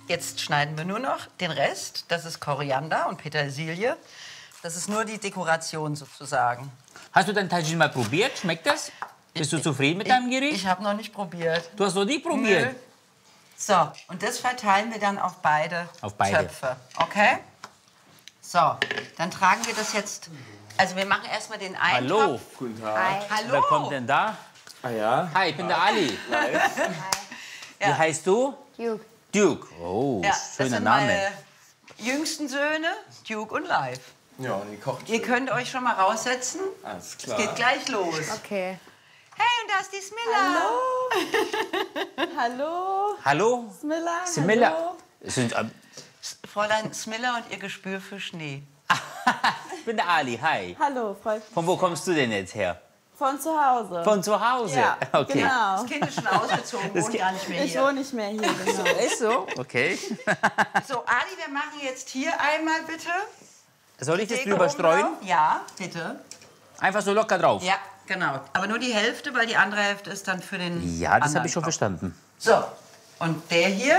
Jetzt schneiden wir nur noch den Rest. Das ist Koriander und Petersilie. Das ist nur die Dekoration sozusagen. Hast du dein Tagine mal probiert? Schmeckt das? Bist du zufrieden mit deinem Gericht? Ich habe noch nicht probiert. Du hast noch nie probiert? Nö. So, und das verteilen wir dann auf beide Töpfe. Okay? So, dann tragen wir das jetzt. Also wir machen erstmal den einen Hallo. Topf. Guten Tag. Hi. Hallo. Wer kommt denn da? Ah ja? Hi, ich bin der Ali. Wie heißt du? Duke. Duke. Oh, Ja, das schöner sind Name. meine jüngsten Söhne, Duke und Live. Ja, und die kocht Ihr schön. könnt euch schon mal raussetzen. Alles Es klar. geht gleich los. Okay. Hey, und da ist die Smilla. Hallo. Hallo? Smilla. Smilla. Hallo. Es sind, Fräulein Smilla und ihr Gespür für Schnee. ich bin der Ali, hi. Hallo, freut mich. Von wo kommst du denn jetzt her? Von zu Hause. Von zu Hause? Ja, Okay. genau. Das Kind ist schon ausgezogen, wohnt gar nicht mehr Ich hier. wohne nicht mehr hier, genau. Ist so? Okay. So, Ali, wir machen jetzt hier einmal bitte. Soll ich das Deko drüber streuen? oben drauf. Ja, bitte. Einfach so locker drauf? Ja, genau. Aber nur die Hälfte, weil die andere Hälfte ist dann für den Ja, das anderen habe ich schon Topf. verstanden. So, und der hier.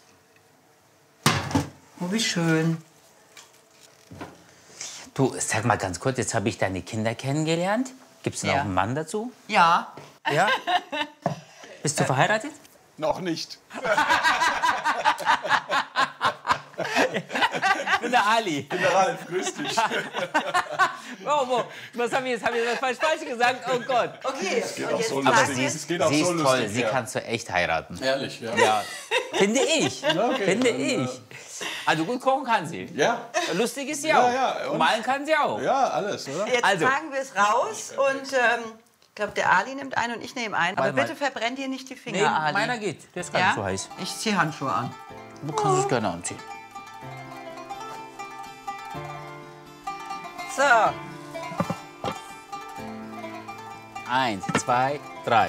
Oh, wie schön. Du, sag mal ganz kurz, jetzt habe ich deine Kinder kennengelernt. Gibt es noch Ja. einen Mann dazu? Ja. Ja? Bist du verheiratet? Noch nicht. Ich bin der Ali. Der Ralf, grüß dich. Oh, was habe ich jetzt? Habe ich was falsch gesagt? Oh Gott. Okay. Geht und auch jetzt so passt lustig. jetzt- Es geht auch Sie so ist lustig. toll, sie ja. kannst du echt heiraten. Ehrlich, ja. Ja, finde ich. okay, Finde dann, ich. Also gut kochen kann sie. Ja, Lustig ist sie Ja, auch. ja, und? Malen kann sie auch. ja, alles, oder? Jetzt Also. tragen wir es raus und ich glaube, der Ali nimmt einen und ich nehme einen. Aber Warte mal. bitte verbrennt ihr nicht die Finger, Nee, Ali. meiner geht. Der ist gar ja? nicht so heiß. Ich ziehe Handschuhe an. Du kannst es gerne anziehen. So, 1, 2, 3.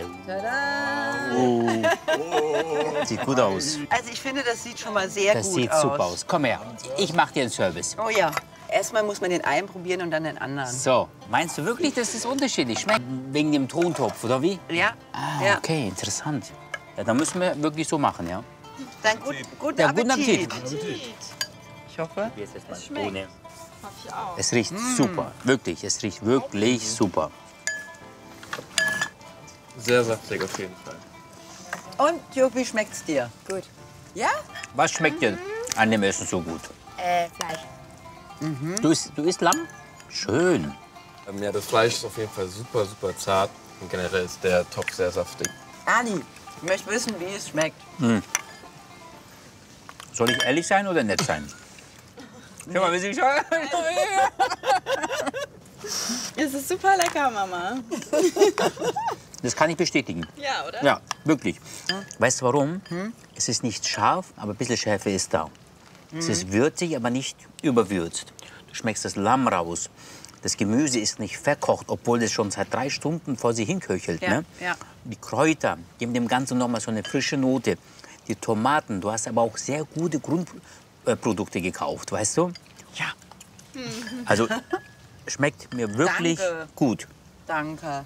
Sieht gut aus. also ich finde, das sieht schon mal sehr Das gut sieht aus. super aus. Komm her, ich mach dir einen Service. Oh ja. Erstmal muss man den einen probieren und dann den anderen. So, meinst du wirklich, dass es unterschiedlich schmeckt? Wegen dem Tontopf, oder wie? Ja? Ah, ja. okay, interessant. Ja, dann müssen wir wirklich so machen, ja? Dann guten Ja, guten Appetit. Appetit. Ich hoffe. Jetzt mal schmeckt. ohne. Hab ich auch. Es riecht super, wirklich, es riecht wirklich super. Sehr saftig auf jeden Fall. Und, Jörg, wie schmeckt's dir? Gut. Ja? Was schmeckt dir an dem Essen so gut? Fleisch. Du isst Lamm? Schön. Ja, das Fleisch ist auf jeden Fall super, super zart. Und generell ist der Topf sehr saftig. Ali, ich möchte wissen, wie es schmeckt. Soll ich ehrlich sein oder nett sein? Schau mal, wie sie schaut. Es ist super lecker, Mama. Das kann ich bestätigen. Ja, oder? Ja, wirklich. Weißt du warum? Es ist nicht scharf, aber ein bisschen Schärfe ist da. Es ist würzig, aber nicht überwürzt. Du schmeckst das Lamm raus. Das Gemüse ist nicht verkocht, obwohl das schon seit 3 Stunden vor sich hinköchelt. Ja, Ne? ja. Die Kräuter geben dem Ganzen noch mal so eine frische Note. Die Tomaten, du hast aber auch sehr gute Grundprodukte gekauft, weißt du? Ja. Also schmeckt mir wirklich Danke. gut. Danke.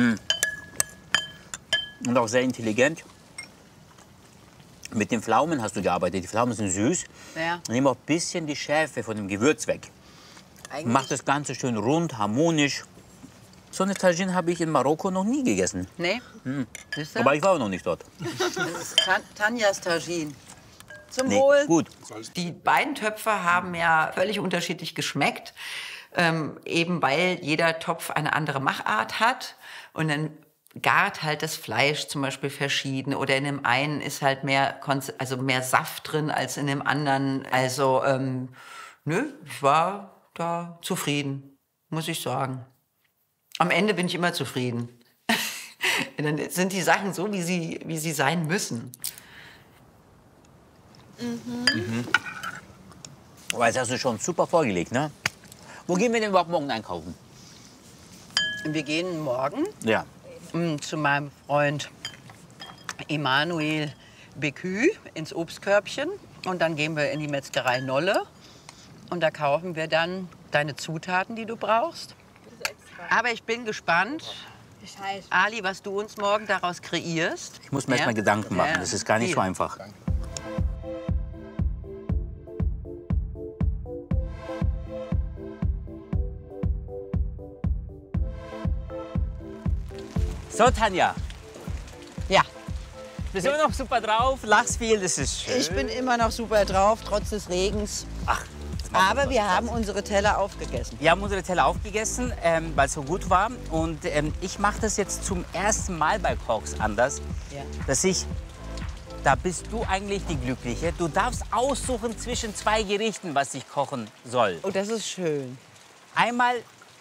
Und auch sehr intelligent. Mit den Pflaumen hast du gearbeitet. Die Pflaumen sind süß. Ja. Nimm auch ein bisschen die Schärfe von dem Gewürz weg. Eigentlich Mach das Ganze schön rund, harmonisch. So eine Tagine habe ich in Marokko noch nie gegessen. Nee? Siehst du? Aber ich war auch noch nicht dort. Das ist Tanjas Tagine. Zum Nee, Wohl. gut. Die beiden Töpfe haben ja völlig unterschiedlich geschmeckt. Eben weil jeder Topf eine andere Machart hat. Und dann gart halt das Fleisch zum Beispiel verschieden. Oder in dem einen ist halt mehr Saft drin als in dem anderen. Also, nö, ich war da zufrieden, muss ich sagen. Am Ende bin ich immer zufrieden. Dann sind die Sachen so, wie sie sein müssen. Aber jetzt hast du schon super vorgelegt, ne? Wo gehen wir denn überhaupt morgen einkaufen? Wir gehen morgen Ja. zu meinem Freund Emanuel Becü ins Obstkörbchen. Und dann gehen wir in die Metzgerei Nolle. Und da kaufen wir dann deine Zutaten, die du brauchst. Aber ich bin gespannt, Bescheid. Ali, was du uns morgen daraus kreierst. Ich muss mir erst mal Gedanken machen. Das ist gar nicht so einfach. So, Tanja, Ja, bist du immer noch super drauf? Lachst viel, das ist schön. ich bin immer noch super drauf, trotz des Regens. Ach, das macht Aber uns wir Spaß. haben unsere Teller aufgegessen. Wir haben unsere Teller aufgegessen, weil es so gut war. Und ich mache das jetzt zum ersten Mal bei Kochs anders, Ja. dass da bist du eigentlich die Glückliche. Du darfst aussuchen zwischen 2 Gerichten, was ich kochen soll. Oh, das ist schön. Einmal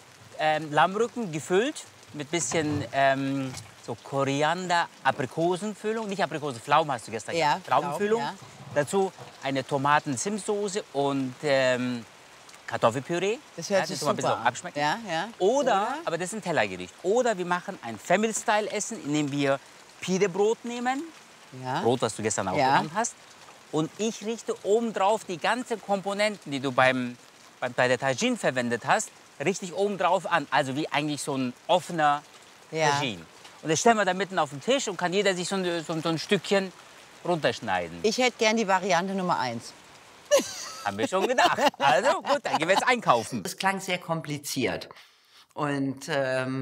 Lammrücken gefüllt mit bisschen so Koriander-Aprikosenfüllung. Nicht Aprikosen, Pflaumen hast du gestern Ja, gesagt. Pflaumenfüllung. Pflaumen, Dazu eine Tomaten-Zimtsoße und Kartoffelpüree. Das hört sich tun wir ein bisschen super an. abschmecken. Ja, ja. Oder, aber das ist ein Tellergericht. Oder wir machen ein Family-Style-Essen, indem wir Pidebrot nehmen. Ja. Brot, was du gestern auch Ja. genannt hast. Und ich richte obendrauf die ganzen Komponenten, die du bei der Tagine verwendet hast, richtig obendrauf an. Also wie eigentlich so ein offener Ja. Tagine. Und das stellen wir da mitten auf den Tisch und kann jeder sich so ein Stückchen runterschneiden. Ich hätte gern die Variante Nummer 1. Haben wir schon gedacht. Also gut, dann gehen wir jetzt einkaufen. Es klang sehr kompliziert. Und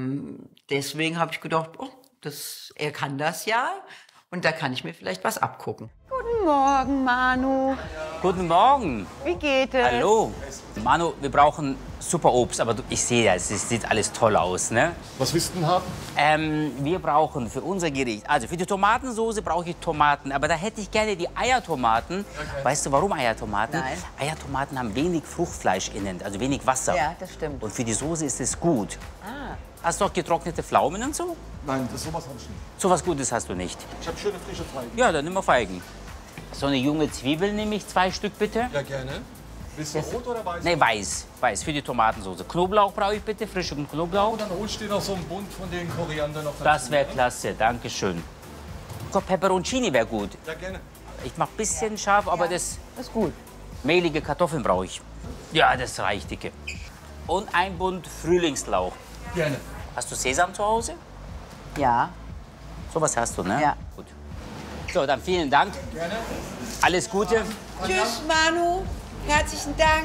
deswegen habe ich gedacht, oh, er kann das ja. Und da kann ich mir vielleicht was abgucken. Guten Morgen, Manu. Guten Morgen. Wie geht es? Hallo. Manu, wir brauchen super Obst, aber ich sehe ja, es sieht alles toll aus, ne? Was willst du denn haben? Wir brauchen für unser Gericht, also für die Tomatensoße brauche ich Tomaten, aber da hätte ich gerne die Eiertomaten. Okay. Weißt du, warum Eiertomaten? Nein. Eiertomaten haben wenig Fruchtfleisch innen, also wenig Wasser. Ja, das stimmt. Und für die Soße ist es gut. Ah. Hast du auch getrocknete Pflaumen und so? Nein, sowas habe ich nicht. So was Gutes hast du nicht. Ich habe schöne frische Feigen. Ja, dann nimm mal Feigen. So eine junge Zwiebel nehme ich, 2 Stück bitte. Ja, gerne. Willst du rot oder weiß? Nee, weiß für die Tomatensoße. Knoblauch brauche ich bitte, frischen Knoblauch. Und dann holst du dir noch so einen Bund von den Koriander noch dazu. Das wäre klasse, danke schön. So, Peperoncini wäre gut. Ja, gerne. Ich mache ein bisschen scharf, aber das ist gut. mehlige Kartoffeln brauche ich. Ja, das reicht, dicke. Und ein Bund Frühlingslauch. Gerne. Hast du Sesam zu Hause? Ja. Sowas hast du, ne? Ja. Gut. So, dann vielen Dank. Gerne. Alles Gute. Tschüss, Manu. Herzlichen Dank.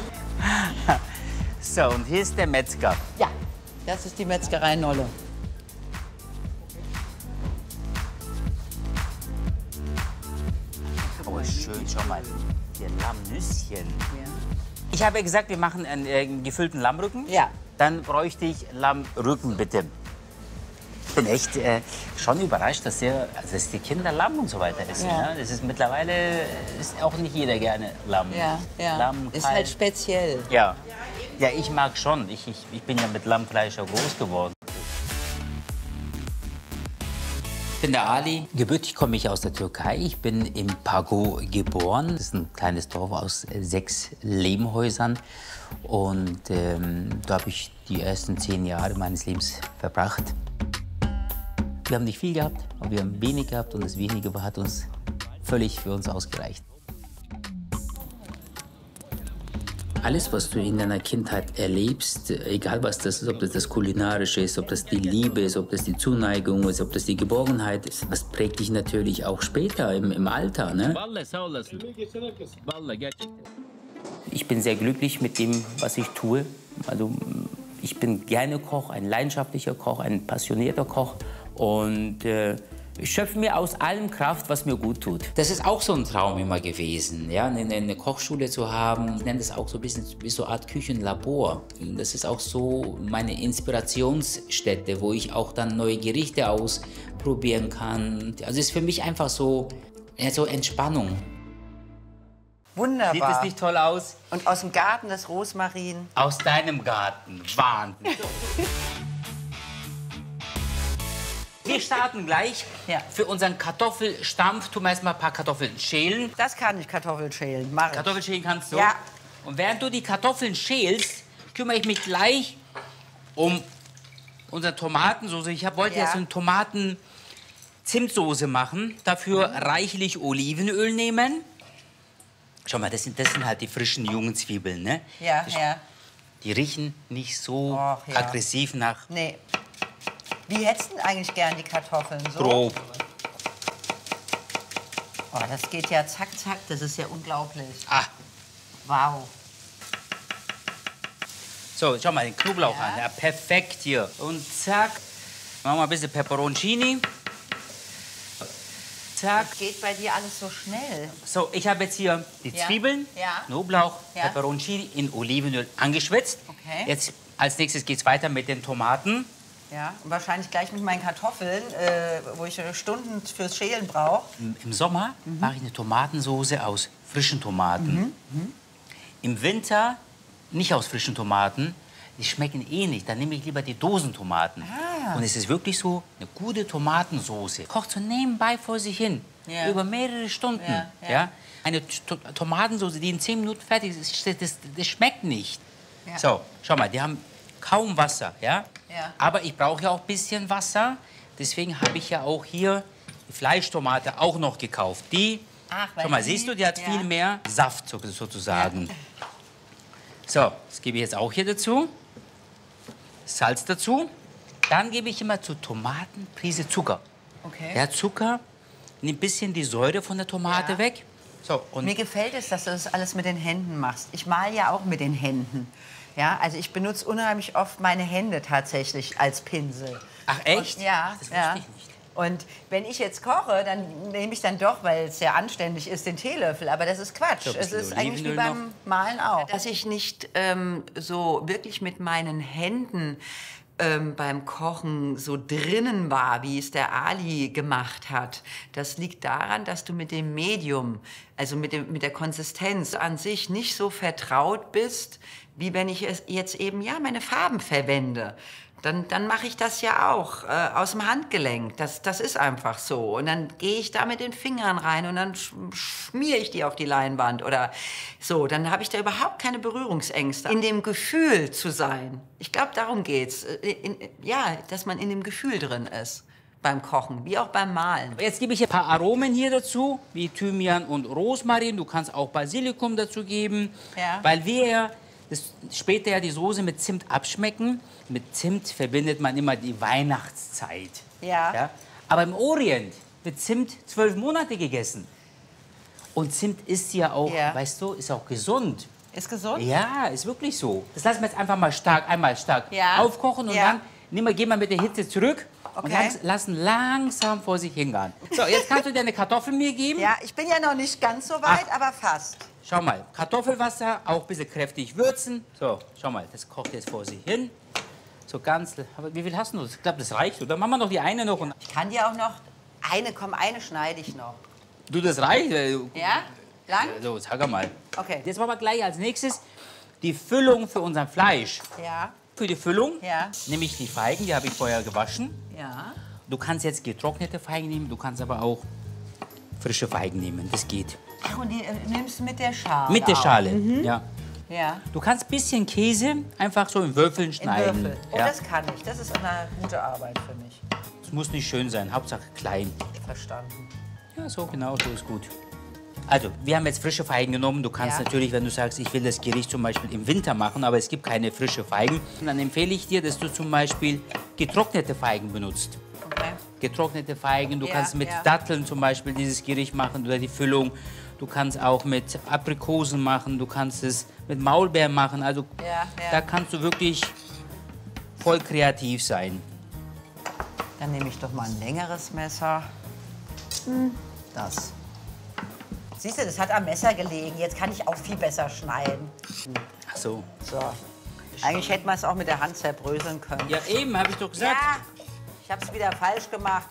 So, und hier ist der Metzger. Ja, das ist die Metzgerei Nolle. Oh, schön, schau mal. Die Lammnüsschen. Ich habe ja gesagt, wir machen einen gefüllten Lammrücken. Ja. Dann bräuchte ich Lammrücken, bitte. Ich bin echt schon überrascht, dass die Kinder Lamm und so weiter essen. Ja. Ja. Das ist mittlerweile ist auch nicht jeder gerne Lamm. Ja, ja. Lamm, Ist Kalb. halt speziell. Ja. Ja, ich mag schon. Ich bin ja mit Lammfleisch auch groß geworden. Ich bin der Ali. Gebürtig komme ich aus der Türkei. Ich bin im Pago geboren. Das ist ein kleines Dorf aus 6 Lehmhäusern. Und da habe ich die ersten 10 Jahre meines Lebens verbracht. Wir haben nicht viel gehabt, aber wir haben wenig gehabt. Und das Wenige hat uns völlig für uns ausgereicht. Alles, was du in deiner Kindheit erlebst, egal was das ist, ob das Kulinarische ist, ob das die Liebe ist, ob das die Zuneigung ist, ob das die Geborgenheit ist, das prägt dich natürlich auch später im Alter. Ne? Ich bin sehr glücklich mit dem, was ich tue. Also, ich bin gerne Koch, ein leidenschaftlicher Koch, ein passionierter Koch. Und ich schöpfe mir aus allem Kraft, was mir gut tut. Das ist auch so ein Traum immer gewesen, ja? eine Kochschule zu haben. Ich nenne das auch so ein bisschen wie so eine Art Küchenlabor. Das ist auch so meine Inspirationsstätte, wo ich auch dann neue Gerichte ausprobieren kann. Also es ist für mich einfach so, ja, so Entspannung. Wunderbar. Sieht das nicht toll aus? Und aus dem Garten das Rosmarin. Aus deinem Garten. Wahnsinn. Wir starten gleich. Ja. Für unseren Kartoffelstampf tun wir erstmal ein paar Kartoffeln schälen. Das kann ich, Kartoffeln schälen. Mach ich. Kartoffeln schälen kannst du? Ja. Und während du die Kartoffeln schälst, kümmere ich mich gleich um unsere Tomatensoße. Ich wollte Ja. jetzt so eine Tomaten-Zimtsoße machen. Dafür reichlich Olivenöl nehmen. Schau mal, das sind halt die frischen jungen Zwiebeln, ne? Ja, ja. Die riechen nicht so Och, ja. aggressiv nach Nee. Wie hättest du denn eigentlich gern die Kartoffeln? So? grob. Oh, das geht ja zack, zack. Das ist ja unglaublich. Ah, Wow. so, schau mal den Knoblauch Ja. an. Ja, perfekt hier. Und zack. Machen wir ein bisschen Peperoncini. Zack. Das geht bei dir alles so schnell. So, ich habe jetzt hier die Ja. Zwiebeln, Ja. Knoblauch, Ja. Peperoncini in Olivenöl angeschwitzt. Okay. Jetzt als nächstes geht es weiter mit den Tomaten. Ja, und wahrscheinlich gleich mit meinen Kartoffeln, wo ich Stunden fürs Schälen brauche. Im Sommer mache ich eine Tomatensoße aus frischen Tomaten. Im Winter nicht aus frischen Tomaten. Die schmecken eh nicht. Dann nehme ich lieber die Dosentomaten. Und es ist wirklich so eine gute Tomatensoße. Kocht so nebenbei vor sich hin. Ja. Über mehrere Stunden. Ja, ja. Ja? Eine Tomatensoße, die in 10 Minuten fertig ist, das schmeckt nicht. Ja. So, schau mal, die haben kaum Wasser. Ja? Ja. Aber ich brauche ja auch ein bisschen Wasser. Deswegen habe ich ja auch hier die Fleischtomate auch noch gekauft. Die, Ach, weil schau mal, die- siehst du, die hat ja. viel mehr Saft sozusagen. So, das gebe ich jetzt auch hier dazu. Salz dazu. Dann gebe ich immer zu Tomaten Prise Zucker. Okay. Ja, Zucker nimmt ein bisschen die Säure von der Tomate Ja. weg. So, und Mir gefällt es, dass du das alles mit den Händen machst. Ich male ja auch mit den Händen. Ja, also ich benutze unheimlich oft meine Hände tatsächlich als Pinsel. Ach, echt? Und, ja, Das wusste ja. ich nicht. Und wenn ich jetzt koche, dann nehme ich dann doch, weil es sehr anständig ist, den Teelöffel. Aber das ist Quatsch. So, ein Es bisschen ist eigentlich wie Olivenöl beim Malen auch. Dass ich nicht so wirklich mit meinen Händen beim Kochen so drinnen war, wie es der Ali gemacht hat. Das liegt daran, dass du mit dem Medium, also mit der Konsistenz an sich nicht so vertraut bist, wie wenn ich es jetzt eben, ja, meine Farben verwende. Dann mache ich das ja auch aus dem Handgelenk. Das ist einfach so. Und dann gehe ich da mit den Fingern rein und dann schmiere ich die auf die Leinwand oder so. Dann habe ich da überhaupt keine Berührungsängste. In dem Gefühl zu sein. Ich glaube, darum geht's. Ja, dass man in dem Gefühl drin ist beim Kochen, wie auch beim Malen. Jetzt gebe ich ein paar Aromen hier dazu, wie Thymian und Rosmarin. Du kannst auch Basilikum dazu geben, Ja. weil wir später ja die Soße mit Zimt abschmecken. Mit Zimt verbindet man immer die Weihnachtszeit. Ja. Aber im Orient wird Zimt 12 Monate gegessen. Und Zimt ist ja auch, Ja. weißt du, ist auch gesund. Ist gesund? Ja, ist wirklich so. Das lassen wir jetzt einfach mal einmal stark Ja. aufkochen und Ja. dann gehen wir mit der Hitze zurück und Okay. lassen langsam vor sich hingehen. So, jetzt kannst du deine Kartoffeln mir geben. Ja, ich bin ja noch nicht ganz so weit, aber fast. Schau mal, Kartoffelwasser, auch ein bisschen kräftig würzen. So, schau mal, das kocht jetzt vor sich hin. So ganz, aber wie viel hast du? Ich glaube, das reicht. Oder machen wir noch die eine noch? Und Ich kann dir auch noch eine schneide ich noch. du, das reicht? Ja? Lang? So, sag mal. Okay. Jetzt machen wir gleich als nächstes die Füllung für unser Fleisch. Ja. Für die Füllung Ja. nehme ich die Feigen, die habe ich vorher gewaschen. Ja. Du kannst jetzt getrocknete Feigen nehmen, du kannst aber auch frische Feigen nehmen. Das geht. Ach, und die nimmst du mit der Schale Mit der auch. Schale, ja. Ja. Du kannst ein bisschen Käse einfach so in Würfeln In schneiden. Würfel. Oh, Ja. das kann ich. Das ist eine gute Arbeit für mich. Es muss nicht schön sein, Hauptsache klein. Verstanden. Ja, so genau, so ist gut. Also, wir haben jetzt frische Feigen genommen. Du kannst Ja. natürlich, wenn du sagst, ich will das Gericht zum Beispiel im Winter machen, aber es gibt keine frische Feigen, dann empfehle ich dir, dass du zum Beispiel getrocknete Feigen benutzt. Okay. Getrocknete Feigen, du Ja, kannst mit ja. Datteln zum Beispiel dieses Gericht machen oder die Füllung. Du kannst auch mit Aprikosen machen, du kannst es mit Maulbeeren machen. Also Ja, ja. da kannst du wirklich voll kreativ sein. Dann nehme ich doch mal ein längeres Messer. Das. Siehst du, das hat am Messer gelegen. Jetzt kann ich auch viel besser schneiden. Ach so. So. Eigentlich hätte man es auch mit der Hand zerbröseln können. Ja, eben, habe ich doch gesagt. Ja, ich habe es wieder falsch gemacht.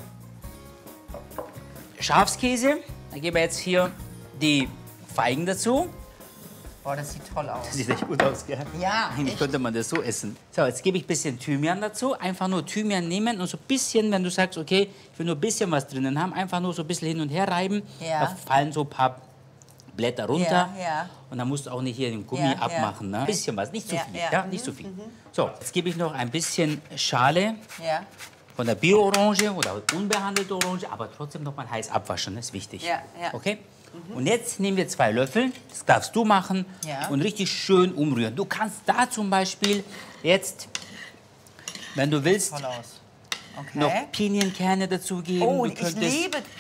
Schafskäse, da geben wir jetzt hier die Feigen dazu. Boah, das sieht toll aus. Sieht echt gut aus, gell? Ja, Eigentlich echt. könnte man das so essen. So, jetzt gebe ich ein bisschen Thymian dazu. Einfach nur Thymian nehmen und so ein bisschen, wenn du sagst, okay, ich will nur ein bisschen was drinnen haben, einfach nur so ein bisschen hin und her reiben. Ja. Da fallen so ein paar Blätter runter. Ja, ja. Und dann musst du auch nicht hier den Gummi Ja, ja. abmachen. Ne? Ein bisschen was, nicht zu Ja, viel. ja. Ja, nicht zu viel. So, jetzt gebe ich noch ein bisschen Schale Ja, von der Bio-Orange oder unbehandelte Orange, aber trotzdem noch mal heiß abwaschen, das ist wichtig. Ja, ja. Okay? Und jetzt nehmen wir 2 Löffel, das darfst du machen, Ja. und richtig schön umrühren. Du kannst da zum Beispiel jetzt, wenn du willst, toll aus. Okay. noch Pinienkerne dazugeben. Oh, du ich könntest liebe